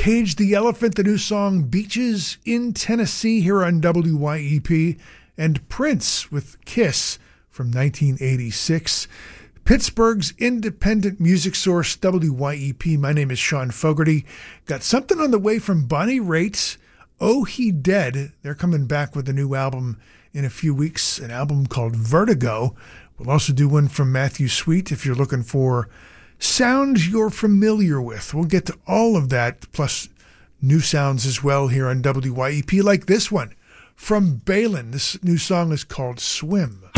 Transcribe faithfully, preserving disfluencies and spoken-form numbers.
Cage the Elephant, the new song Beaches in Tennessee here on W Y E P, and Prince with Kiss from nineteen eighty-six. Pittsburgh's independent music source, W Y E P. My name is Sean Fogarty. Got something on the way from Bonnie Raitt. Oh, He Dead. They're coming back with a new album in a few weeks, an album called Vertigo. We'll also do one from Matthew Sweet if you're looking for sounds you're familiar with. We'll get to all of that, plus new sounds as well here on W Y E P, like this one from Balin. This new song is called Swim.